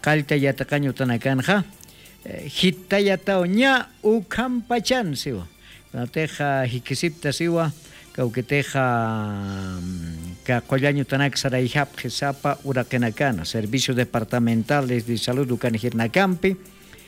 Kalta yataqaño tanakanja. Hitayata oña ukampachan siwa. Teja hikisipta siwa. Cauqueteja Cacollaño Tanak Saraihap Gesapa Urakenacana, Servicios Departamentales de Salud Ucanijirnacampi,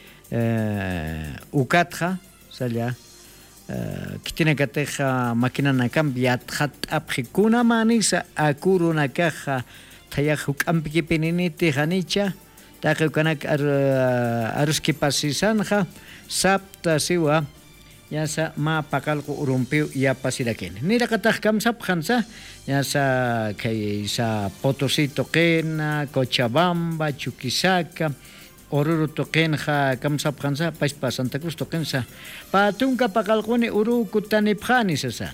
Ucatja, Saya, que tiene que teja máquina Nakambi, Athat Abjikuna Manisa, Akuru Nakaja, Tayahukampi Peniniti, Hanicha, Tajukanak Aruski Pasisanja, Sapta Siwa. Yasa ma pakalko urumpiu ya pasiraken. Nira katah kamsap khansa yasa kaisa Potosí toqena, Cochabamba, Chuquisaca, Oruro toqenja kamsap khansa pa Santa Cruz toqensa. Pa tunka pakalkoni uru kutani phani sasa.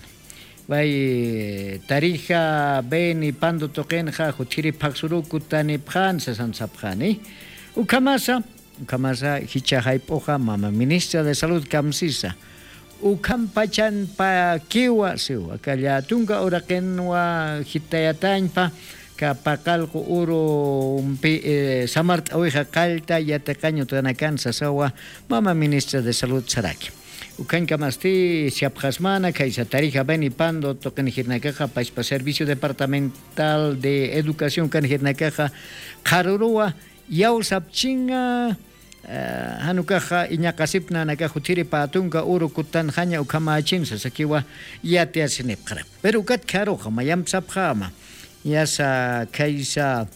Vai Tarija beni pando toqenja khutiri phaksuru kutani phan sasan sapkhani. Ukamasa hicha haipoja mama ministra de salud kamsisa. Ukampachan pa kiwa siwa kaya tunga urakenwa hitayatañpa kapakalko uro samart oija kalta yataqaño tanakan sasawa mama ministra de salud saraki ukanka masti siapjasmana kaisa tarija beni pando token hirnakaja paispa servicio departamental de educación kan hirnakaja karurua yaw sapchinga hanukaja iñakasipna naka jutiri patunka uru kutan hanya ukamachin sasakiwa yate asinep kharap pero kat kharo mayam sapkhama yasa kaisa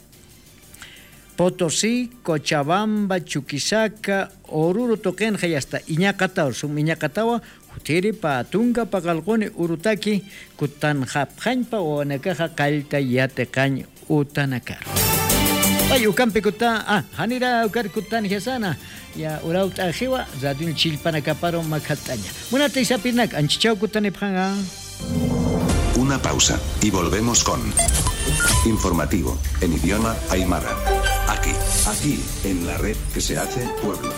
Potosí, Cochabamba, Chuquisaca, Oruro toquen hasta iñakatawa sum iñakatawa jutiri patunka pakalqoni urutaki kutan haphanpa o nakaja kalta yate kañ utanakar ay ukampi kuta hanira ukar kutan hiasana ya uraut ajiwa zadun chilpana kaparo makataña munata isapinak anchichau kutani phanga. Una pausa y volvemos con informativo en idioma aymara. Aquí en la red que se hace pueblo.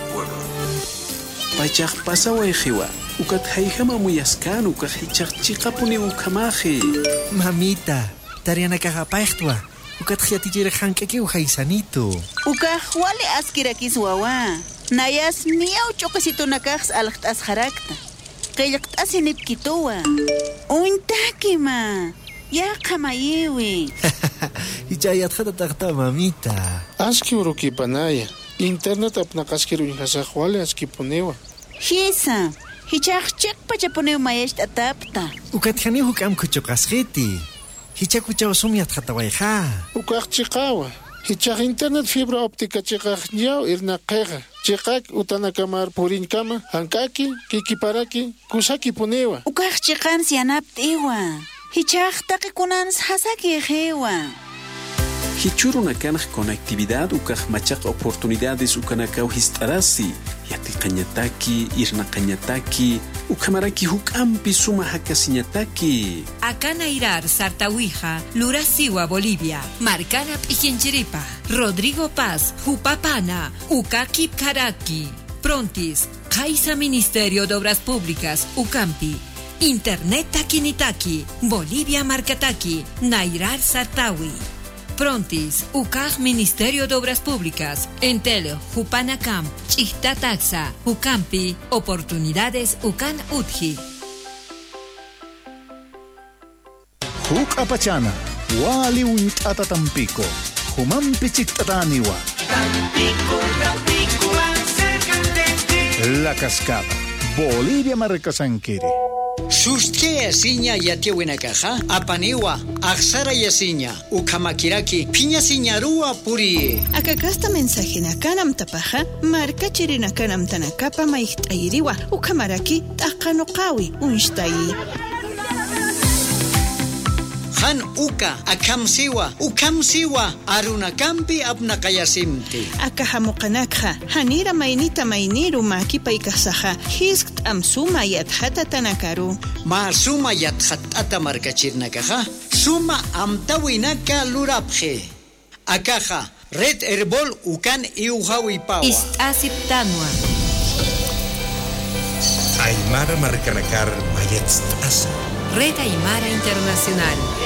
Pachak pasawa ejiwa ukat haijama muyaskan ukat hichak chikapuni ukamaji. Mamita, tariana kagapachtwa. Ukat khiatijere hankeki uhaisanito. Ukah wale askirakis wawa. Nayas miau chokasito nakaks alaktas harakta. Kayakt asinip kitowa. Uintakima. Ya kamayewi. Hichayat khata takta mamita. Aski uruki panaya. Internet apnakaskiru inhasaq wale aski punewa. Hisa. Hichak chek pachapunew mayesh atapta. Ukat khani hukam kuchokaskhiti. Hichakuchaw sumiat khatawayha. Ukaq chiqawa. Hichaq internet fibra óptica chiqaq ñaw irnaqeqa. Chiqaq utanakamar purinkama hankaki kikiparaki kusaki punewa. Ukaq chiqan sianaptiwa. Hichaq taqikunans hasaki ejewa. Hichuruna kanaj conectividad ukaj machaq oportunidades ukanakaw histarasi yati qañataki irna qañataki ukamaraki hukampi suma hakasiñataki. Acá Nairar Sartawija Lurasiwa Bolivia Marcana Pijinchiripa Rodrigo Paz Jupapana Ukakip Karaki Prontis Kaisa Ministerio de Obras Públicas Ucampi Internet Takinitaki Bolivia Marcataki Nairar Sartawi Prontis, UCAG Ministerio de Obras Públicas, Entel, Jupanacam, Chihtataxa, Ucampi, Oportunidades Ucan Utji. Huk apachana, wali untata Tampico, Humampi Chictataniwa. Tampico, La Cascada, Bolivia Marcasanquiri. Susque yasiña yatiwinakaja, apaniwa, aksara yasiña, ukamakiraki, piña siñarua puri. Akakasta mensajina kanam tapaja, marca chirina kanam tanakapa maihtairiwa, ukamaraki, takanukawi, unshtai. Han uka, ukamsiwa, arunakampi apnakayasimti. Akahamukanakha, hanira mainita mainiru makipaikasaja, hiskt amsuma yathata tanakaru. Ma suma yathatata markachirnakaja, suma amtawinaka lurapje. Akaja, red herbol ukan iuhawi pawa. Istasip tanwa. Aymara markanakar mayetstasa. Red Aymara Internacional.